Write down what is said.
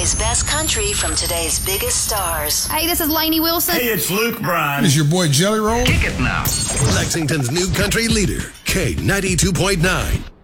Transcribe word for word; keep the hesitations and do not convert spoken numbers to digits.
today's best country from today's biggest stars. Hey, this is Lainey Wilson. Hey, it's Luke Bryan. This is your boy Jelly Roll. Kick it now. Lexington's new country leader, K ninety-two point nine.